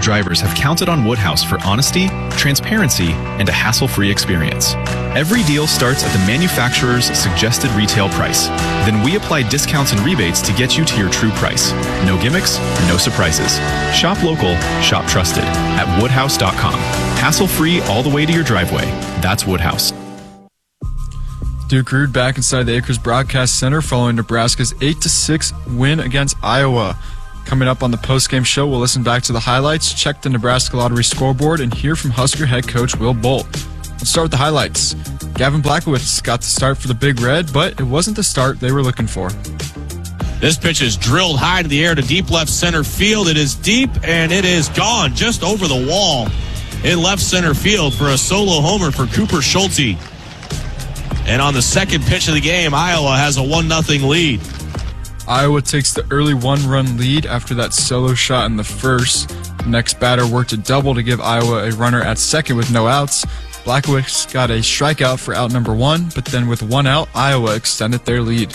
drivers have counted on Woodhouse for honesty, transparency, and a hassle-free experience. Every deal starts at the manufacturer's suggested retail price. Then we apply discounts and rebates to get you to your true price. No gimmicks, no surprises. Shop local, shop trusted at woodhouse.com. Hassle-free all the way to your driveway. That's Woodhouse. Duke Rude back inside the Acres Broadcast Center following Nebraska's 8-6 win against Iowa. Coming up on the post-game show, we'll listen back to the highlights, check the Nebraska Lottery scoreboard, and hear from Husker head coach Will Bolt. Let's start with the highlights. Gavin Blachowicz got the start for the Big Red, but it wasn't the start they were looking for. This pitch is drilled high to the air to deep left center field. It is deep, and it is gone just over the wall in left center field for a solo homer for Cooper Schulte. And on the second pitch of the game, Iowa has a 1-0 lead. Iowa takes the early one-run lead after that solo shot in the first. The next batter worked a double to give Iowa a runner at second with no outs. Blachowicz got a strikeout for out number 1, but then with 1 out, Iowa extended their lead.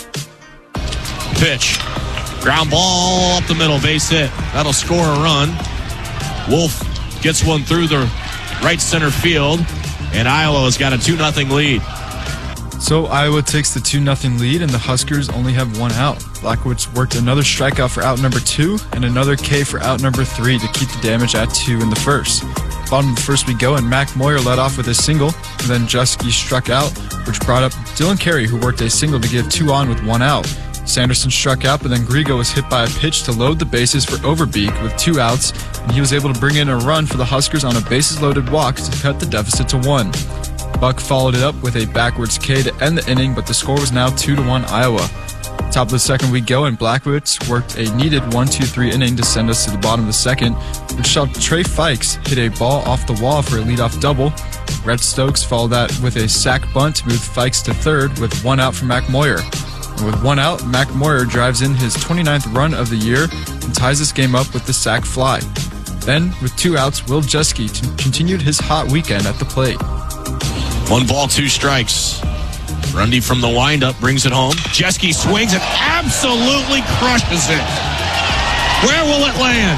Pitch. Ground ball up the middle, base hit. That'll score a run. Wolf gets one through the right center field, and Iowa has got a 2-0 lead. So Iowa takes the 2-0 lead, and the Huskers only have 1 out. Blachowicz worked another strikeout for out number 2 and another K for out number 3 to keep the damage at 2 in the first. Bottom of the first we go, and Mac Moyer led off with a single, and then Juski struck out, which brought up Dylan Carey, who worked a single to give 2 on with 1 out. Sanderson struck out, but then Grigo was hit by a pitch to load the bases for Overbeek with 2 outs, and he was able to bring in a run for the Huskers on a bases-loaded walk to cut the deficit to 1. Buck followed it up with a backwards K to end the inning, but the score was now 2-1 Iowa. Top of the second we go, and Blachowicz worked a needed 1-2-3 inning to send us to the bottom of the second, which saw Trey Fikes hit a ball off the wall for a leadoff double. Rhett Stokes followed that with a sac bunt to move Fikes to third with 1 out from Mac Moyer. And with 1 out, Mac Moyer drives in his 29th run of the year and ties this game up with the sac fly. Then, with 2 outs, Will Juski continued his hot weekend at the plate. 1 ball, 2 strikes. Grundy from the windup brings it home. Jeske swings and absolutely crushes it. Where will it land?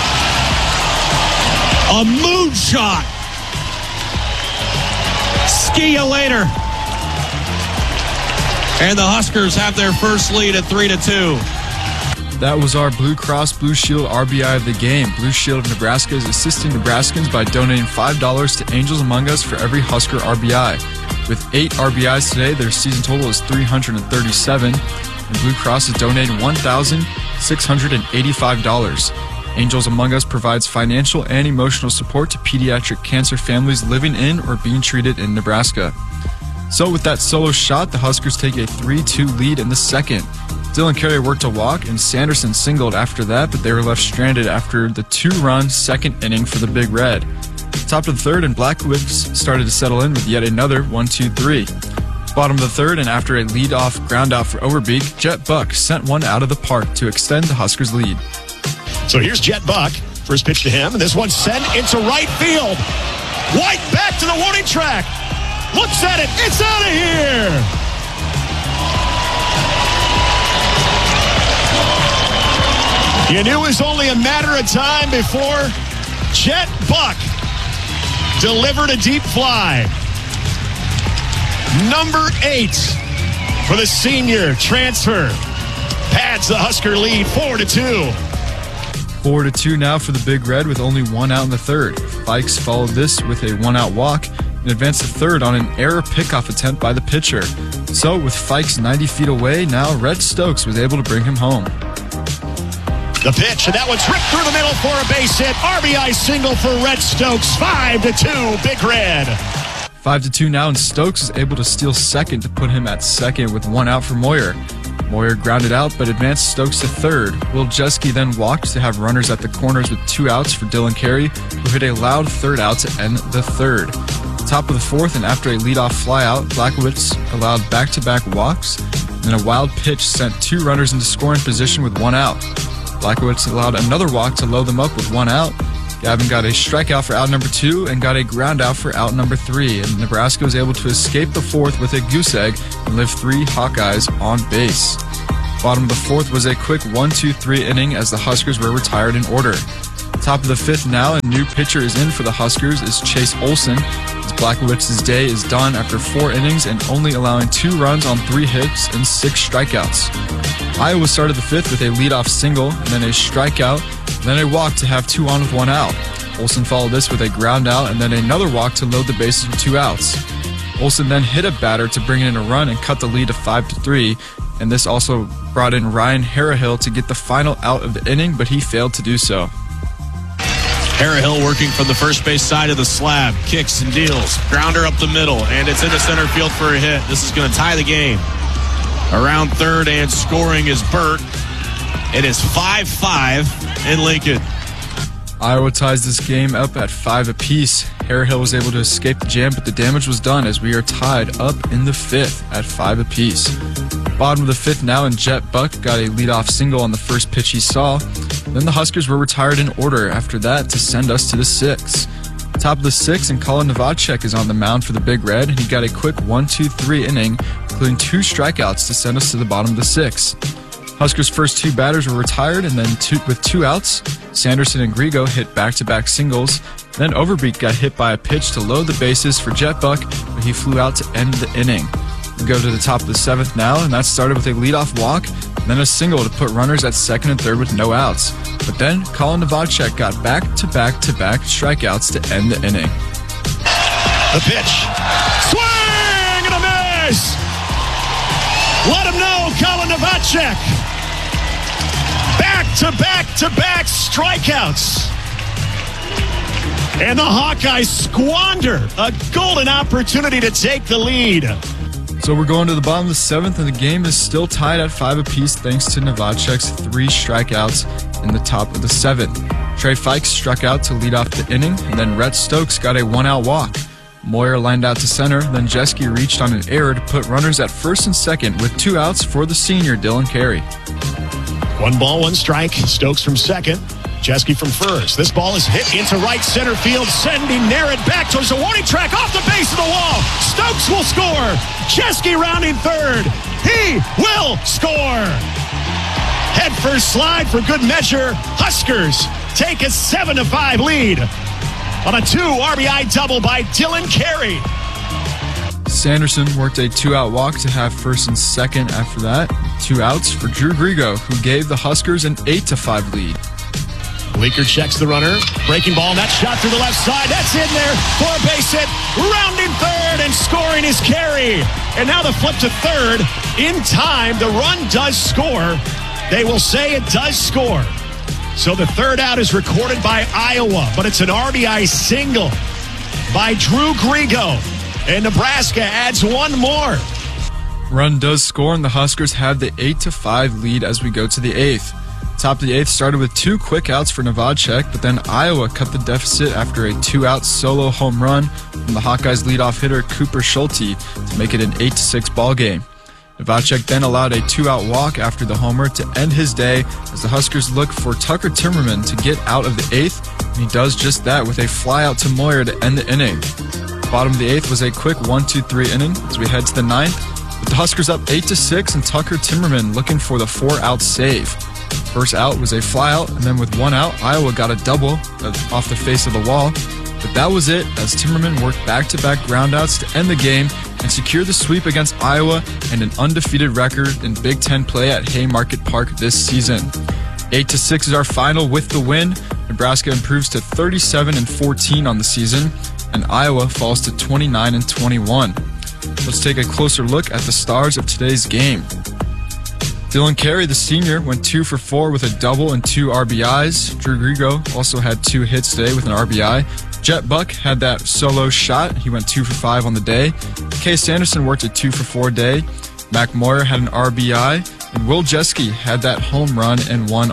A moon shot. Ski ya later. And the Huskers have their first lead at 3-2. That was our Blue Cross Blue Shield RBI of the game. Blue Shield of Nebraska is assisting Nebraskans by donating $5 to Angels Among Us for every Husker RBI. With 8 RBIs today, their season total is 337, and Blue Cross is donating $1,685. Angels Among Us provides financial and emotional support to pediatric cancer families living in or being treated in Nebraska. So with that solo shot, the Huskers take a 3-2 lead in the second. Dylan Carey worked a walk, and Sanderson singled after that, but they were left stranded after the 2-run second inning for the Big Red. Top of the third, and Blachowicz started to settle in with yet another 1-2-3. Bottom of the third, and after a lead-off ground out for Overbeek, Jet Buck sent one out of the park to extend the Huskers' lead. So here's Jet Buck. First pitch to him, and this one's sent into right field. White back to the warning track. Looks at it. It's out of here. You knew it was only a matter of time before Jet Buck delivered a deep fly. Number 8 for the senior transfer. Pads the Husker lead 4-2. 4-2 now for the Big Red with only 1 out in the third. Fikes followed this with a 1-out walk and advanced to third on an error pickoff attempt by the pitcher. So with Fikes 90 feet away, now Rhett Stokes was able to bring him home. The pitch, and that one's ripped through the middle for a base hit. RBI single for Rhett Stokes. 5-2, Big Red. 5-2 now, and Stokes is able to steal second to put him at second with 1 out for Moyer. Moyer grounded out, but advanced Stokes to third. Will Juski then walked to have runners at the corners with 2 outs for Dylan Carey, who hit a loud third out to end the third. Top of the fourth, and after a leadoff flyout, Blachowicz allowed back-to-back walks, and then a wild pitch sent 2 runners into scoring position with 1 out. Blachowicz allowed another walk to load them up with 1 out. Gavin got a strikeout for out number 2 and got a ground out for out number 3, and Nebraska was able to escape the fourth with a goose egg and live 3 Hawkeyes on base. Bottom of the fourth was a quick 1-2-3 inning as the Huskers were retired in order. Top of the fifth now, a new pitcher is in for the Huskers is Chase Olson. As Blackowitz's day is done after 4 innings and only allowing 2 runs on 3 hits and 6 strikeouts. Iowa started the fifth with a leadoff single and then a strikeout, and then a walk to have 2 on with 1 out. Olson followed this with a ground out and then another walk to load the bases with 2 outs. Olson then hit a batter to bring in a run and cut the lead to 5-3, and this also brought in Ryan Harrahill to get the final out of the inning, but he failed to do so. Harrahill working from the first base side of the slab, kicks and deals, grounder up the middle, and it's into center field for a hit. This is going to tie the game. Around third and scoring is Burt. It is 5-5 in Lincoln. Iowa ties this game up at 5 apiece. Harrahill was able to escape the jam, but the damage was done as we are tied up in the fifth at 5 apiece. Bottom of the fifth now, and Jet Buck got a leadoff single on the first pitch he saw. Then the Huskers were retired in order after that to send us to the 6th. Top of the 6th, and Colin Novacek is on the mound for the Big Red, and he got a quick 1-2-3 inning, including 2 strikeouts to send us to the bottom of the 6th. Huskers' first 2 batters were retired, and then with 2 outs, Sanderson and Grigo hit back-to-back singles. Then Overbeek got hit by a pitch to load the bases for Jet Buck, but he flew out to end the inning. We go to the top of the 7th now, and that started with a leadoff walk, and then a single to put runners at second and third with no outs. But then Colin Novacek got back-to-back strikeouts to end the inning. The pitch. Swing and a miss! Let him know, Colin Novacek. Back-to-back strikeouts. And the Hawkeyes squander a golden opportunity to take the lead. So we're going to the bottom of the 7th, and the game is still tied at 5 apiece thanks to Novacek's 3 strikeouts in the top of the 7th. Trey Fikes struck out to lead off the inning, and then Rhett Stokes got a 1-out walk. Moyer lined out to center, then Jeske reached on an error to put runners at first and second with 2 outs for the senior Dylan Carey. 1 ball, 1 strike. Stokes from second. Jeske from first. This ball is hit into right center field, sending Narrett back towards the warning track, off the base of the wall. Stokes will score. Jeske rounding third. He will score. Head first slide for good measure. Huskers take a 7-5 lead on a 2 RBI double by Dylan Carey. Sanderson worked a 2-out walk to have first and second after that. 2 outs for Drew Grigo, who gave the Huskers an 8-5 lead. Bleeker checks the runner. Breaking ball, and that shot through the left side. That's in there for a base hit. Rounding third and scoring is Carey. And now the flip to third. In time, the run does score. They will say it does score. So the 3rd out is recorded by Iowa, but it's an RBI single by Drew Grigo. And Nebraska adds 1 more. Run does score, and the Huskers have the 8-5 lead as we go to the 8th. Top of the 8th started with 2 quick outs for Novacek, but then Iowa cut the deficit after a 2-out solo home run from the Hawkeyes leadoff hitter Cooper Schulte to make it an 8-6 ball game. Novacek then allowed a 2-out walk after the homer to end his day as the Huskers look for Tucker Timmerman to get out of the 8th, and he does just that with a flyout to Moyer to end the inning. Bottom of the 8th was a quick 1-2-3 inning as we head to the 9th, with the Huskers up 8-6 and Tucker Timmerman looking for the 4-out save. First out was a flyout, and then with 1 out, Iowa got a double off the face of the wall. But that was it, as Timmerman worked back-to-back groundouts to end the game and secure the sweep against Iowa and an undefeated record in Big Ten play at Haymarket Park this season. 8-6 is our final with the win. Nebraska improves to 37-14 on the season, and Iowa falls to 29-21. Let's take a closer look at the stars of today's game. Dylan Carey, the senior, went 2 for 4 with a double and 2 RBIs. Drew Grigo also had 2 hits today with an RBI. Jet Buck had that solo shot. He went 2 for 5 on the day. Case Sanderson worked a 2 for 4 day. Mac Moyer had an RBI. And Will Jeske had that home run and 1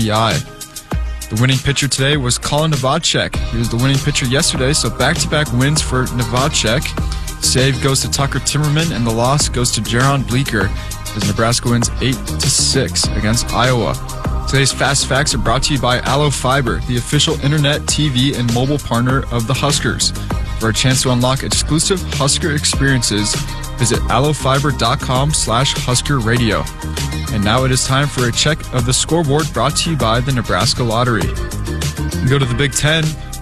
RBI. The winning pitcher today was Colin Novacek. He was the winning pitcher yesterday, so back-to-back wins for Novacek. Save goes to Tucker Timmerman, and the loss goes to Jaron Bleeker as Nebraska wins 8-6 against Iowa. Today's Fast Facts are brought to you by Allo Fiber, the official internet, TV, and mobile partner of the Huskers. For a chance to unlock exclusive Husker experiences, visit allofiber.com/Husker Radio. And now it is time for a check of the scoreboard brought to you by the Nebraska Lottery. We go to the Big Ten.